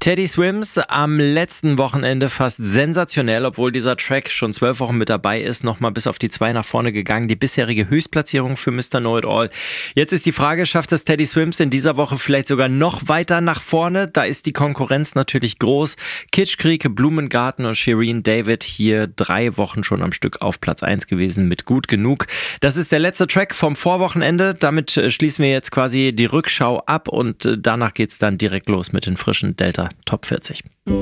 Teddy Swims am letzten Wochenende fast sensationell, obwohl dieser Track schon 12 Wochen mit dabei ist, nochmal bis auf die 2 nach vorne gegangen. Die bisherige Höchstplatzierung für Mr. Know-It-All. Jetzt ist die Frage, schafft es Teddy Swims in dieser Woche vielleicht sogar noch weiter nach vorne? Da ist die Konkurrenz natürlich groß. Kitschkrieg, Blumengarten und Shirin David hier 3 Wochen schon am Stück auf Platz 1 gewesen mit Gut genug. Das ist der letzte Track vom Vorwochenende. Damit schließen wir jetzt quasi die Rückschau ab und danach geht's dann direkt los mit den frischen Delta Top 40.